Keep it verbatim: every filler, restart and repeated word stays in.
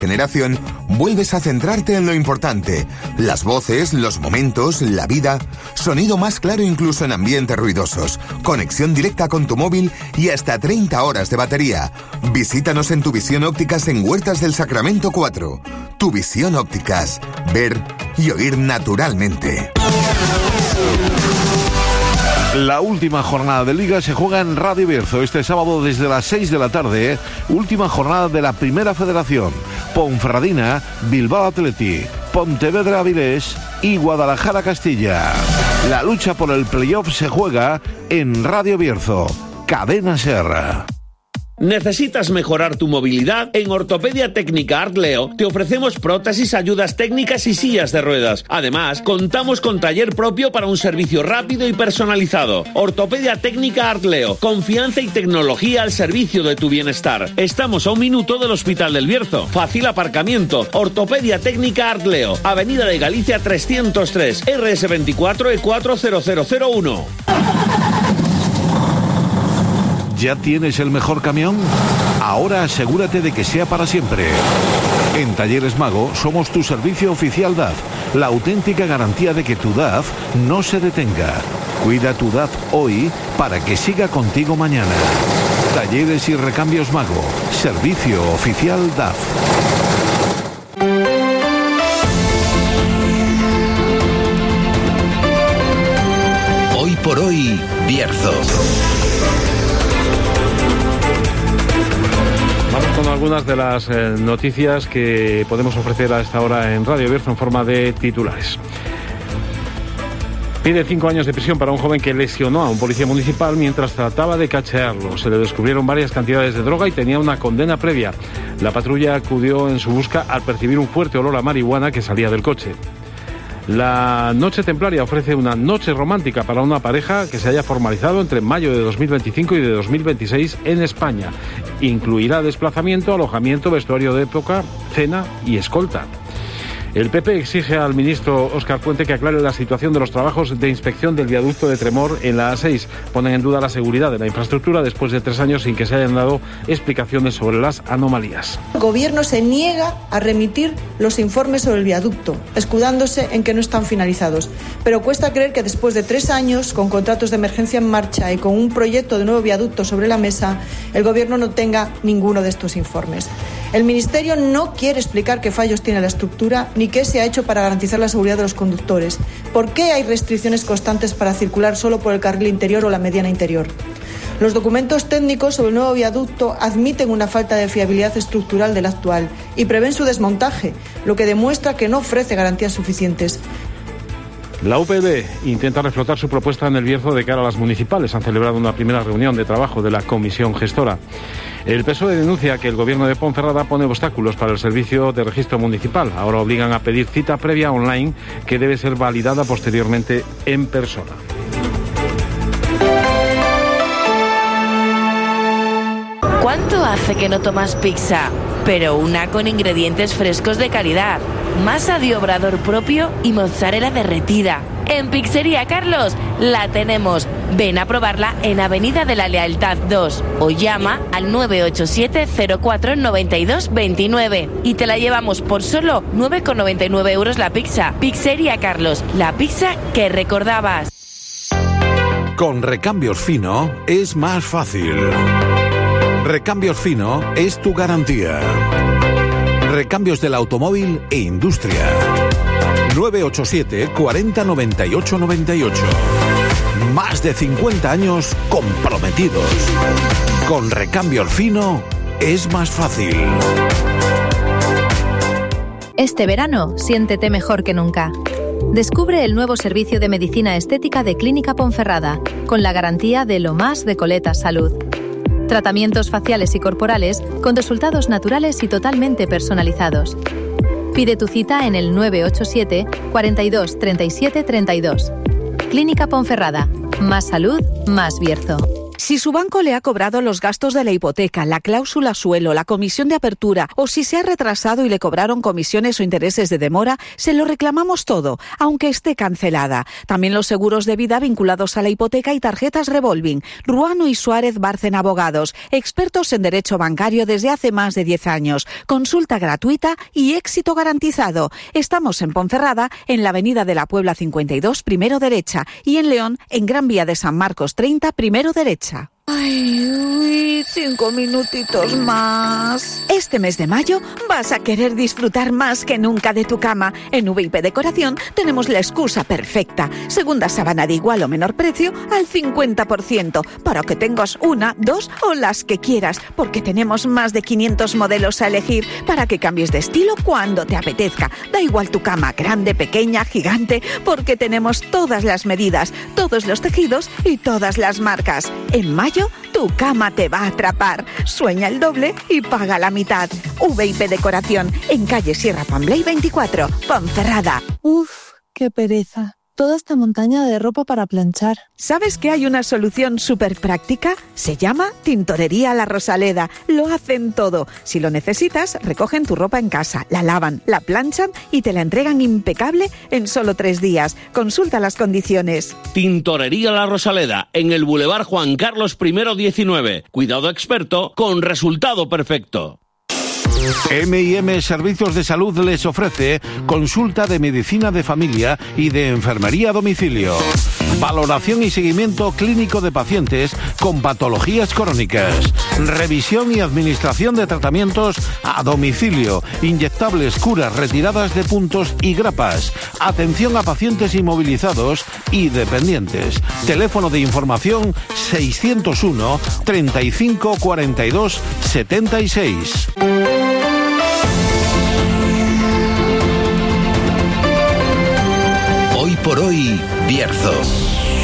generación, vuelves a centrarte en lo importante. Las voces, los momentos, la vida. Sonido más claro incluso en ambientes ruidosos. Conexión directa con tu móvil y hasta treinta horas de batería. Visítanos en Tu Visión Ópticas en Huertas del Sacramento cuatro. Tu Visión Ópticas. Ver y oír naturalmente. La última jornada de Liga se juega en Radio Bierzo este sábado desde las seis de la tarde. Última jornada de la Primera Federación. Ponferradina, Bilbao Athletic, Pontevedra Avilés y Guadalajara Castilla. La lucha por el playoff se juega en Radio Bierzo. Cadena Ser. ¿Necesitas mejorar tu movilidad? En Ortopedia Técnica Artleo te ofrecemos prótesis, ayudas técnicas y sillas de ruedas. Además, contamos con taller propio para un servicio rápido y personalizado. Ortopedia Técnica Artleo, confianza y tecnología al servicio de tu bienestar. Estamos a un minuto del Hospital del Bierzo. Fácil aparcamiento. Ortopedia Técnica Artleo, Avenida de Galicia trescientos tres, R S veinticuatro E cuatro cero cero cero uno. ¿Ya tienes el mejor camión? Ahora asegúrate de que sea para siempre. En Talleres Mago somos tu servicio oficial D A F, la auténtica garantía de que tu D A F no se detenga. Cuida tu D A F hoy para que siga contigo mañana. Talleres y Recambios Mago, servicio oficial D A F. Hoy por hoy, Bierzo. Vamos con algunas de las eh, noticias que podemos ofrecer a esta hora en Radio Bierzo en forma de titulares. Pide cinco años de prisión para un joven que lesionó a un policía municipal mientras trataba de cachearlo. Se le descubrieron varias cantidades de droga y tenía una condena previa. La patrulla acudió en su busca al percibir un fuerte olor a marihuana que salía del coche. La Noche Templaria ofrece una noche romántica para una pareja que se haya formalizado entre mayo de dos mil veinticinco y de dos mil veintiséis en España. Incluirá desplazamiento, alojamiento, vestuario de época, cena y escolta. El P P exige al ministro Óscar Puente que aclare la situación de los trabajos de inspección del viaducto de Tremor en la A seis. Ponen en duda la seguridad de la infraestructura después de tres años sin que se hayan dado explicaciones sobre las anomalías. El Gobierno se niega a remitir los informes sobre el viaducto, escudándose en que no están finalizados. Pero cuesta creer que después de tres años, con contratos de emergencia en marcha y con un proyecto de nuevo viaducto sobre la mesa, el Gobierno no tenga ninguno de estos informes. El Ministerio no quiere explicar qué fallos tiene la estructura ni qué se ha hecho para garantizar la seguridad de los conductores. ¿Por qué hay restricciones constantes para circular solo por el carril interior o la mediana interior? Los documentos técnicos sobre el nuevo viaducto admiten una falta de fiabilidad estructural del actual y prevén su desmontaje, lo que demuestra que no ofrece garantías suficientes. La U P B intenta reflotar su propuesta en el Bierzo de cara a las municipales. Han celebrado una primera reunión de trabajo de la comisión gestora. El P S O E denuncia que el gobierno de Ponferrada pone obstáculos para el servicio de registro municipal. Ahora obligan a pedir cita previa online que debe ser validada posteriormente en persona. ¿Cuánto hace que no tomas pizza? Pero una con ingredientes frescos de calidad, masa de obrador propio y mozzarella derretida. En Pizzería Carlos la tenemos. Ven a probarla en Avenida de la Lealtad dos o llama al nueve ocho siete cero cuatro noventa y dos veintinueve y te la llevamos por solo nueve con noventa y nueve euros la pizza. Pizzería Carlos, la pizza que recordabas. Con Recambios Fino es más fácil. Recambios Fino es tu garantía. Recambios del automóvil e industria. nueve ocho siete cuarenta noventa y ocho noventa y ocho. Más de cincuenta años comprometidos. Con Recambios Fino es más fácil. Este verano, siéntete mejor que nunca. Descubre el nuevo servicio de medicina estética de Clínica Ponferrada, con la garantía de lo más de Coletas Salud. Tratamientos faciales y corporales con resultados naturales y totalmente personalizados. Pide tu cita en el nueve ocho siete cuarenta y dos treinta y siete treinta y dos. Clínica Ponferrada. Más salud, más Bierzo. Si su banco le ha cobrado los gastos de la hipoteca, la cláusula suelo, la comisión de apertura o si se ha retrasado y le cobraron comisiones o intereses de demora, se lo reclamamos todo, aunque esté cancelada. También los seguros de vida vinculados a la hipoteca y tarjetas revolving. Ruano y Suárez Bárcena Abogados, expertos en derecho bancario desde hace más de diez años. Consulta gratuita y éxito garantizado. Estamos en Ponferrada, en la Avenida de la Puebla cincuenta y dos, primero derecha, y en León, en Gran Vía de San Marcos treinta, primero derecha. Ay, uy, cinco minutitos más. Este mes de mayo vas a querer disfrutar más que nunca de tu cama. En V I P Decoración tenemos la excusa perfecta. Segunda sábana de igual o menor precio al cincuenta por ciento, para que tengas una, dos o las que quieras, porque tenemos más de quinientos modelos a elegir para que cambies de estilo cuando te apetezca. Da igual tu cama, grande, pequeña, gigante, porque tenemos todas las medidas, todos los tejidos y todas las marcas. En mayo tu cama te va a atrapar. Sueña el doble y paga la mitad. V I P Decoración, en calle Sierra Pambley veinticuatro, Ponferrada. Uf, qué pereza. Toda esta montaña de ropa para planchar. ¿Sabes que hay una solución súper práctica? Se llama Tintorería La Rosaleda. Lo hacen todo. Si lo necesitas, recogen tu ropa en casa, la lavan, la planchan y te la entregan impecable en solo tres días. Consulta las condiciones. Tintorería La Rosaleda, en el Boulevard Juan Carlos primero diecinueve. Cuidado experto con resultado perfecto. eme y eme Servicios de Salud les ofrece consulta de medicina de familia y de enfermería a domicilio. Valoración y seguimiento clínico de pacientes con patologías crónicas. Revisión y administración de tratamientos a domicilio. Inyectables, curas, retiradas de puntos y grapas. Atención a pacientes inmovilizados y dependientes. Teléfono de información seiscientos uno, treinta y cinco, cuarenta y dos, setenta y seis. Hoy por hoy, Bierzo.